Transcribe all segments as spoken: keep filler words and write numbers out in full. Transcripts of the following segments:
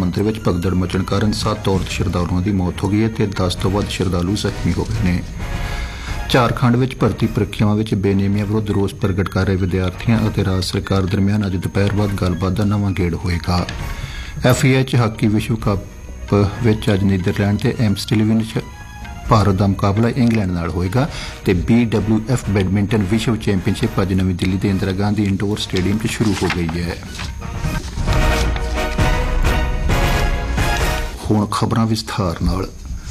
ਮੰਦਰ ਵਿੱਚ ਭਗਦੜ ਮਚਣ ਕਾਰਨ ਸੱਤ ਔਰਤ ਸ਼ਰਧਾਲੂਆਂ ਦੀ ਮੌਤ ਹੋ ਗਈ ਹੈ ਤੇ ਦਸ ਤੋਂ ਵੱਧ ਸ਼ਰਧਾਲੂ ਜ਼ਖਮੀ ਹੋ ਗਏ ਨੇ। ਝਾਰਖੰਡ ਵਿੱਚ ਭਰਤੀ ਪ੍ਰੀਖਿਆਵਾਂ ਵਿੱਚ ਬੇਨੇਮੀਆਂ ਵਿਰੁੱਧ ਰੋਸ ਪ੍ਰਗਟ ਕਰ ਰਹੇ ਵਿਦਿਆਰਥੀਆਂ ਅਤੇ ਰਾਜ ਸਰਕਾਰ ਦਰਮਿਆਨ ਅੱਜ ਦੁਪਹਿਰ ਬਾਅਦ ਗੱਲਬਾਤ ਦਾ ਨਵਾਂ ਗੇੜ ਹੋਏਗਾ। ਐਫ ਏ ਐਚ ਹਾਕੀ ਵਿਸ਼ਵ ਕੱਪ ਵਿੱਚ ਅੱਜ ਨੀਦਰਲੈਂਡ ਤੇ ਐਮਸਟਿਲਵਿਨ ਵਿੱਚ ਭਾਰਤ ਦਾ ਮੁਕਾਬਲਾ ਇੰਗਲੈਂਡ ਨਾਲ ਹੋਏਗਾ ਤੇ ਬੀ ਡਬਲਿਊ ਐਫ ਬੈਡਮਿੰਟਨ ਵਿਸ਼ਵ ਚੈਂਪੀਅਨਸ਼ਿਪ ਅੱਜ ਨਵੀਂ ਦਿੱਲੀ ਦੇ ਇੰਦਰਾ ਗਾਂਧੀ ਇੰਡੋਰ ਸਟੇਡੀਅਮ 'ਚ ਸ਼ੁਰੂ ਹੋ ਗਈ ਹੈ। ਹੁਣ ਖਬਰਾਂ ਵਿਸਥਾਰ ਨਾਲ।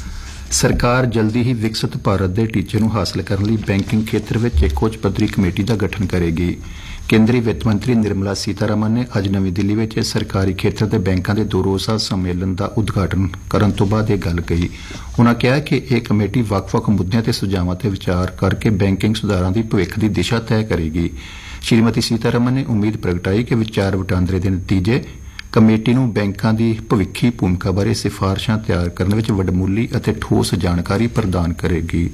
ਸਰਕਾਰ ਜਲਦੀ ਹੀ ਵਿਕਸਿਤ ਭਾਰਤ ਦੇ ਟੀਚੇ ਨੂੰ ਹਾਸਲ ਕਰਨ ਲਈ ਬੈਂਕਿੰਗ ਖੇਤਰ ਵਿੱਚ ਇੱਕ ਉੱਚ ਪੱਧਰੀ ਕਮੇਟੀ ਦਾ ਗਠਨ ਕਰੇਗੀ। ਕੇਂਦਰੀ ਵਿੱਤ ਮੰਤਰੀ ਨਿਰਮਲਾ ਸੀਤਾਰਮਨ ਨੇ ਅੱਜ ਨਵੀਂ ਦਿੱਲੀ ਵਿੱਚ ਸਰਕਾਰੀ ਖੇਤਰ ਦੇ ਬੈਂਕਾਂ ਦੇ ਦੋ ਰੋਜ਼ਾ ਸੰਮੇਲਨ ਦਾ ਉਦਘਾਟਨ ਕਰਨ ਤੋਂ ਬਾਅਦ ਇਹ ਗੱਲ ਕਹੀ। ਉਨ੍ਹਾਂ ਕਿਹਾ ਕਿ ਇਹ ਕਮੇਟੀ ਵੱਖ-ਵੱਖ ਮੁੱਦਿਆਂ ਤੇ ਸੁਝਾਵਾਂ ਤੇ ਵਿਚਾਰ ਕਰਕੇ ਬੈਂਕਿੰਗ ਸੁਧਾਰਾਂ ਦੀ ਭਵਿੱਖ ਦੀ ਦਿਸ਼ਾ ਤੈਅ ਕਰੇਗੀ। ਸ਼੍ਰੀਮਤੀ ਸੀਤਾਰਮਨ ਨੇ ਉਮੀਦ ਪ੍ਰਗਟਾਈ ਕਿ ਵਿਚਾਰ ਵਟਾਂਦਰੇ ਦੇ ਨਤੀਜੇ ਕਮੇਟੀ ਨੂੰ ਬੈਂਕਾਂ ਦੀ ਭਵਿੱਖੀ ਭੂਮਿਕਾ ਬਾਰੇ ਸਿਫਾਰਸ਼ਾਂ ਤਿਆਰ ਕਰਨ ਵਿੱਚ ਵਡਮੁੱਲੀ ਅਤੇ ਠੋਸ ਜਾਣਕਾਰੀ ਪ੍ਰਦਾਨ ਕਰੇਗੀ।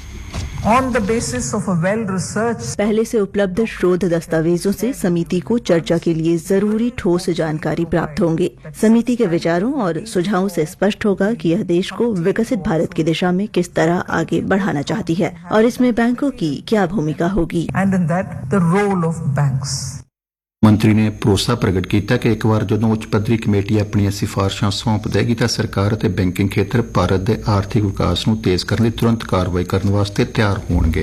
On the basis of a well-researched पहले से उपलब्ध शोध दस्तावेजों से समिति को चर्चा के लिए जरूरी ठोस जानकारी प्राप्त होंगे। समिति के विचारों और सुझावों से स्पष्ट होगा कि यह देश को विकसित भारत की दिशा में किस तरह आगे बढ़ाना चाहती है और इसमें बैंकों की क्या भूमिका होगी। and in that the role of banks. ਮੰਤਰੀ ਨੇ ਭਰੋਸਾ ਪ੍ਰਗਟ ਕੀਤਾ ਕਿ ਇੱਕ ਵਾਰ ਜਦੋਂ ਉੱਚ ਪੱਧਰੀ ਕਮੇਟੀ ਆਪਣੀਆਂ ਸਿਫਾਰਸ਼ਾਂ ਸੌਂਪ ਦੇਗੀ ਤਾਂ ਸਰਕਾਰ ਅਤੇ ਬੈਂਕਿੰਗ ਖੇਤਰ ਭਾਰਤ ਦੇ ਆਰਥਿਕ ਵਿਕਾਸ ਨੂੰ ਤੇਜ਼ ਕਰਨ ਲਈ ਤੁਰੰਤ ਕਾਰਵਾਈ ਕਰਨ ਵਾਸਤੇ ਤਿਆਰ ਹੋਣਗੇ।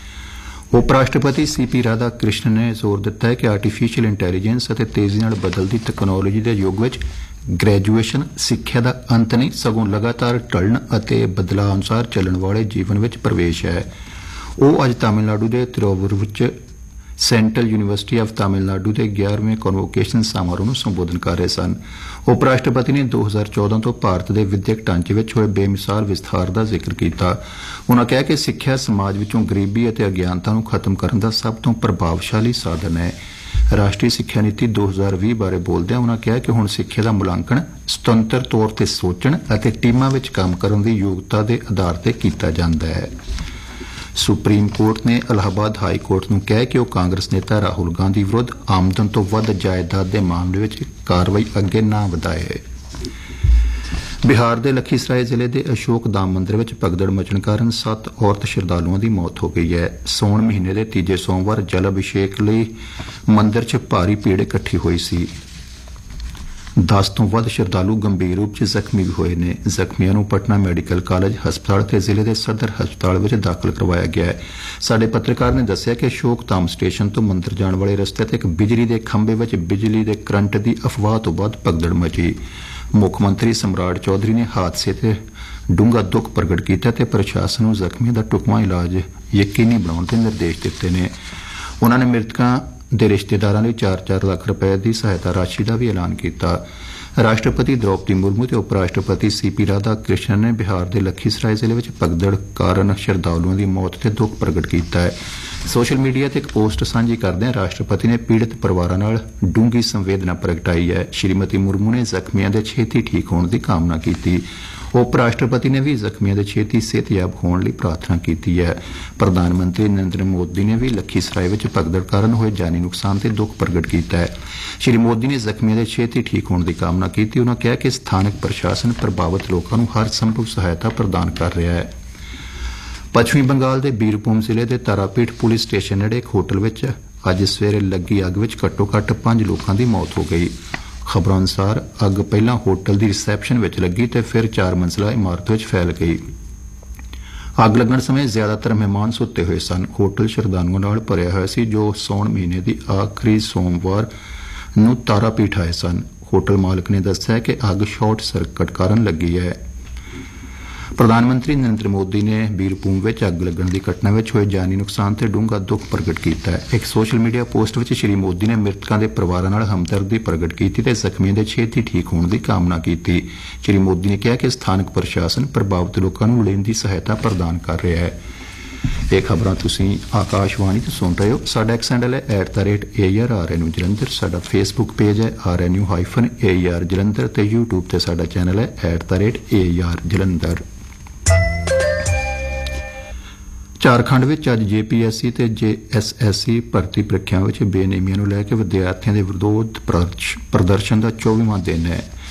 ਉਪ ਰਾਸ਼ਟਰਪਤੀ ਸੀ ਪੀ ਰਾਧਾ ਕ੍ਰਿਸ਼ਨਨ ਨੇ ਜ਼ੋਰ ਦਿੱਤਾ ਹੈ ਕਿ ਆਰਟੀਫੀਸ਼ੀਅਲ ਇੰਟੈਲੀਜੈਂਸ ਅਤੇ ਤੇਜ਼ੀ ਨਾਲ ਬਦਲਦੀ ਤਕਨਾਲੋਜੀ ਦੇ ਯੁੱਗ ਵਿੱਚ ਗ੍ਰੈਜੂਏਸ਼ਨ ਸਿੱਖਿਆ ਦਾ ਅੰਤ ਨਹੀਂ, ਸਗੋਂ ਲਗਾਤਾਰ ਢਲਣ ਅਤੇ ਬਦਲਾਅ ਅਨੁਸਾਰ ਚੱਲਣ ਵਾਲੇ ਜੀਵਨ ਵਿੱਚ ਪ੍ਰਵੇਸ਼ ਹੈ। ਉਹ ਅੱਜ ਤਾਮਿਲਨਾਡੂ ਦੇ ਤਿਰੂਵਰ ਵਿੱਚ ਸੈਂਟਰਲ ਯੂਨੀਵਰਸਿਟੀ ਆਫ ਤਾਮਿਲਨਾਡੂ ਦੇ ਗਿਆਰਵੇਂ ਕਨਵੋਕੇਸ਼ਨ ਸਮਾਰੋਹ ਨੂੰ ਸੰਬੋਧਨ ਕਰ ਰਹੇ ਸਨ। ਉਪ ਰਾਸ਼ਟਰਪਤੀ ਨੇ ਦੋ ਹਜ਼ਾਰ ਚੌਦਾਂ ਤੋਂ ਭਾਰਤ ਦੇ ਵਿਦਿਅਕ ਢਾਂਚੇ ਵਿੱਚ ਹੋਏ ਬੇਮਿਸਾਲ ਵਿਸਥਾਰ ਦਾ ਜ਼ਿਕਰ ਕੀਤਾ। ਉਨ੍ਹਾਂ ਕਿਹਾ ਕਿ ਸਿੱਖਿਆ ਸਮਾਜ ਵਿੱਚੋਂ ਗਰੀਬੀ ਅਤੇ ਅਗਿਆਨਤਾ ਨੂੰ ਖਤਮ ਕਰਨ ਦਾ ਸਭ ਤੋਂ ਪ੍ਰਭਾਵਸ਼ਾਲੀ ਸਾਧਨ ਹੈ। ਰਾਸ਼ਟਰੀ ਸਿੱਖਿਆ ਨੀਤੀ ਦੋ ਹਜ਼ਾਰ ਵੀਹ ਬਾਰੇ ਬੋਲਦਿਆਂ ਉਨ੍ਹਾਂ ਕਿਹਾ ਕਿ ਹੁਣ ਸਿੱਖਿਆ ਦਾ ਮੁਲਾਂਕਣ ਸੁਤੰਤਰ ਤੌਰ ਤੇ ਸੋਚਣ ਅਤੇ ਟੀਮਾਂ ਵਿੱਚ ਕੰਮ ਕਰਨ ਦੀ ਯੋਗਤਾ ਦੇ ਆਧਾਰ ਤੇ ਕੀਤਾ ਜਾਂਦਾ ਹੈ। ਸੁਪਰੀਮ ਕੋਰਟ ਨੇ ਇਲਾਹਾਬਾਦ ਹਾਈ ਕੋਰਟ ਨੂੰ ਕਿਹਾ ਕਿ ਉਹ ਕਾਂਗਰਸ ਨੇਤਾ ਰਾਹੁਲ ਗਾਂਧੀ ਵਿਰੁੱਧ ਆਮਦਨ ਤੋਂ ਵੱਧ ਜਾਇਦਾਦ ਦੇ ਮਾਮਲੇ ਵਿੱਚ ਕਾਰਵਾਈ ਅੱਗੇ ਨਾ ਵਧਾਏ। ਬਿਹਾਰ ਦੇ ਲਖੀਸਰਾਏ ਜ਼ਿਲ੍ਹੇ ਦੇ ਅਸ਼ੋਕ ਧਾਮ ਮੰਦਰ ਵਿੱਚ ਭਗਦੜ ਮਚਣ ਕਾਰਨ ਸੱਤ ਔਰਤ ਸ਼ਰਧਾਲੂਆਂ ਦੀ ਮੌਤ ਹੋ ਗਈ ਹੈ। ਸੌਣ ਮਹੀਨੇ ਦੇ ਤੀਜੇ ਸੋਮਵਾਰ ਜਲ ਅਭਿਸ਼ੇਕ ਲਈ ਮੰਦਰ 'ਚ ਭਾਰੀ ਭੀੜ ਇਕੱਠੀ ਹੋਈ ਸੀ। ਦਸ ਤੋਂ ਵੱਧ ਸ਼ਰਧਾਲੂ ਗੰਭੀਰ ਰੂਪ 'ਚ ਜ਼ਖਮੀ ਵੀ ਹੋਏ ਨੇ। ਜ਼ਖਮੀਆਂ ਨੂੰ ਪਟਨਾ ਮੈਡੀਕਲ ਕਾਲਜ ਹਸਪਤਾਲ ਤੇ ਜ਼ਿਲ੍ਹੇ ਦੇ ਸਦਰ ਹਸਪਤਾਲ ਵਿੱਚ ਦਾਖਲ ਕਰਵਾਇਆ ਗਿਆ ਹੈ। ਸਾਡੇ ਪੱਤਰਕਾਰ ਨੇ ਦੱਸਿਆ ਕਿ ਅਸ਼ੋਕ ਧਾਮ ਸਟੇਸ਼ਨ ਤੋਂ ਮੰਦਰ ਜਾਣ ਵਾਲੇ ਰਸਤੇ ਤੇ ਇੱਕ ਬਿਜਲੀ ਦੇ ਖੰਭੇ ਵਿੱਚ ਬਿਜਲੀ ਦੇ ਕਰੰਟ ਦੀ ਅਫਵਾਹ ਤੋਂ ਬਾਅਦ ਭਗਦੜ ਮਚੀ। ਮੁੱਖ ਮੰਤਰੀ ਸਮਰਾਟ ਚੌਧਰੀ ਨੇ ਹਾਦਸੇ ਤੇ ਡੂੰਘਾ ਦੁੱਖ ਪ੍ਰਗਟ ਕੀਤਾ ਤੇ ਪ੍ਰਸ਼ਾਸਨ ਨੂੰ ਜ਼ਖਮੀਆਂ ਦਾ ਢੁਕਵਾਂ ਇਲਾਜ ਯਕੀਨੀ ਬਣਾਉਣ ਦੇ ਨਿਰਦੇਸ਼ ਦਿੱਤੇ ਨੇ। ਉਨ੍ਹਾਂ ਨੇ ਮ੍ਰਿਤਕਾਂ ਦੇ ਰਿਸ਼ਤੇਦਾਰਾਂ ਲਈ ਚਾਰ ਚਾਰ ਲੱਖ ਰੁਪਏ ਦੀ ਸਹਾਇਤਾ ਰਾਸ਼ੀ ਦਾ ਵੀ ਐਲਾਨ ਕੀਤਾ। ਰਾਸ਼ਟਰਪਤੀ ਦ੍ਰੌਪਦੀ ਮੁਰਮੂ ਤੇ ਉਪ ਰਾਸ਼ਟਰਪਤੀ ਸੀ ਪੀ ਰਾਧਾ ਕ੍ਰਿਸ਼ਨਨ ਨੇ ਬਿਹਾਰ ਦੇ ਲਖੀਸਰਾਏ ਜ਼ਿਲ੍ਹੇ ਵਿੱਚ ਭਗਦੜ ਕਾਰਨ ਸ਼ਰਧਾਲੂਆਂ ਦੀ ਮੌਤ ਤੇ ਦੁੱਖ ਪ੍ਰਗਟ ਕੀਤਾ ਹੈ। ਸੋਸ਼ਲ ਮੀਡੀਆ ਤੇ ਇੱਕ ਪੋਸਟ ਸਾਂਝੀ ਕਰਦਿਆਂ ਰਾਸ਼ਟਰਪਤੀ ਨੇ ਪੀੜਤ ਪਰਿਵਾਰਾਂ ਨਾਲ ਡੂੰਘੀ ਸੰਵੇਦਨਾ ਪ੍ਰਗਟਾਈ ਹੈ। ਸ਼੍ਰੀਮਤੀ ਮੁਰਮੂ ਨੇ ਜ਼ਖਮੀਆਂ ਦੇ ਛੇਤੀ ਠੀਕ ਹੋਣ ਦੀ ਕਾਮਨਾ ਕੀਤੀ। ਉਪ ਰਾਸ਼ਟਰਪਤੀ ਨੇ ਵੀ ਜ਼ਖਮੀਆਂ ਦੇ ਛੇਤੀ ਸਿਹਤਯਾਬ ਹੋਣ ਲਈ ਪ੍ਰਾਰਥਨਾ ਕੀਤੀ ਹੈ। ਪ੍ਰਧਾਨ ਮੰਤਰੀ ਨਰਿੰਦਰ ਮੋਦੀ ਨੇ ਵੀ ਲਖੀਸਰਾਏ ਵਿੱਚ ਭਗਦੜ ਕਾਰਨ ਹੋਏ ਜਾਨੀ ਨੁਕਸਾਨ ਤੇ ਦੁੱਖ ਪ੍ਰਗਟ ਕੀਤਾ ਹੈ। ਸ਼੍ਰੀ ਮੋਦੀ ਨੇ ਜ਼ਖਮੀਆਂ ਦੇ ਛੇਤੀ ਠੀਕ ਹੋਣ ਦੀ ਕਾਮਨਾ ਕੀਤੀ। ਉਨ੍ਹਾਂ ਕਿਹਾ ਕਿ ਸਥਾਨਕ ਪ੍ਰਸ਼ਾਸਨ ਪ੍ਰਭਾਵਿਤ ਲੋਕਾਂ ਨੂੰ ਹਰ ਸੰਭਵ ਸਹਾਇਤਾ ਪ੍ਰਦਾਨ ਕਰ ਰਿਹਾ ਹੈ। ਪੱਛਮੀ ਬੰਗਾਲ ਦੇ ਬੀਰਭੂਮ ਜ਼ਿਲ੍ਹੇ ਦੇ ਤਾਰਾਪੀਠ ਪੁਲਿਸ ਸਟੇਸ਼ਨ ਨੇੜੇ ਇੱਕ ਹੋਟਲ ਵਿੱਚ ਅੱਜ ਸਵੇਰੇ ਲੱਗੀ ਅੱਗ ਵਿੱਚ ਘੱਟੋ ਘੱਟ ਪੰਜ ਲੋਕਾਂ ਦੀ ਮੌਤ ਹੋ ਗਈ। ਖਬਰਾਂ ਅਨੁਸਾਰ ਅੱਗ ਪਹਿਲਾਂ ਹੋਟਲ ਦੀ ਰਿਸੈਪਸ਼ਨ ਵਿੱਚ ਲੱਗੀ ਤੇ ਫਿਰ ਚਾਰ ਮੰਜ਼ਿਲਾ ਇਮਾਰਤ ਵਿੱਚ ਫੈਲ ਗਈ। ਅੱਗ ਲੱਗਣ ਸਮੇਂ ਜ਼ਿਆਦਾਤਰ ਮਹਿਮਾਨ ਸੁੱਤੇ ਹੋਏ ਸਨ। ਹੋਟਲ ਸ਼ਰਧਾਲੂਆਂ ਨਾਲ ਭਰਿਆ ਹੋਇਆ ਸੀ ਜੋ ਸੌਣ ਮਹੀਨੇ ਦੀ ਆਖਰੀ ਸੋਮਵਾਰ ਨੂੰ ਤਾਰਾਪੀਠ ਆਏ ਸਨ। ਹੋਟਲ ਮਾਲਕ ਨੇ ਦੱਸਿਆ ਕਿ ਅੱਗ ਸ਼ਾਰਟ ਸਰਕਟ ਕਾਰਨ ਲੱਗੀ ਹੈ। ਪ੍ਰਧਾਨ ਮੰਤਰੀ ਨਰਿੰਦਰ ਮੋਦੀ ਨੇ ਬੀਰਭੂਮ ਵਿੱਚ ਅੱਗ ਲੱਗਣ ਦੀ ਘਟਨਾ ਵਿੱਚ ਹੋਏ ਜਾਨੀ ਨੁਕਸਾਨ ਤੇ ਡੂੰਘਾ ਦੁੱਖ ਪ੍ਰਗਟ ਕੀਤਾ ਹੈ। ਇੱਕ ਸੋਸ਼ਲ ਮੀਡੀਆ ਪੋਸਟ ਵਿੱਚ ਸ਼੍ਰੀ ਮੋਦੀ ਨੇ ਮ੍ਰਿਤਕਾਂ ਦੇ ਪਰਿਵਾਰਾਂ ਨਾਲ ਹਮਦਰਦੀ ਪ੍ਰਗਟ ਕੀਤੀ ਤੇ ਜ਼ਖਮੀਆਂ ਦੇ ਛੇਤੀ ਠੀਕ ਹੋਣ ਦੀ ਕਾਮਨਾ ਕੀਤੀ। ਸ਼੍ਰੀ ਮੋਦੀ ਨੇ ਕਿਹਾ ਕਿ ਸਥਾਨਕ ਪ੍ਰਸ਼ਾਸਨ ਪ੍ਰਭਾਵਿਤ ਲੋਕਾਂ ਨੂੰ ਲੋੜੀਂਦੀ ਸਹਾਇਤਾ ਪ੍ਰਦਾਨ ਕਰ ਰਿਹਾ ਹੈ। ਇਹ ਖਬਰਾਂ ਤੁਸੀਂ ਆਕਾਸ਼ਵਾਣੀ ਤੋਂ ਸੁਣ ਰਹੇ ਹੋ। ਸਾਡਾ ਐਕਸ ਹੈਂਡਲ ਹੈ at the rate A R R N U Jalandhar. ਸਾਡਾ ਫੇਸਬੁੱਕ ਪੇਜ ਹੈ R N U hyphen A R Jalandhar ਤੇ ਯੂਟਿਊਬ ਤੇ ਸਾਡਾ ਚੈਨਲ ਹੈ at the rate A R Jalandhar. Jharkhand ਵਿੱਚ ਅੱਜ ਜੇ ਪੀ ਐਸ ਸੀ ਤੇ ਜੇ ਐਸ ਐਸ ਸੀ ਭਰਤੀ ਪ੍ਰੀਖਿਆਵਾਂ ਵਿੱਚ ਬੇਨੇਮੀਆਂ ਨੂੰ ਲੈ ਕੇ ਵਿਦਿਆਰਥੀਆਂ ਦੇ ਵਿਰੋਧ ਪ੍ਰਦਰਸ਼ਨ ਦਾ ਚੌਵੀਵਾਂ ਦਿਨ ਹੈ।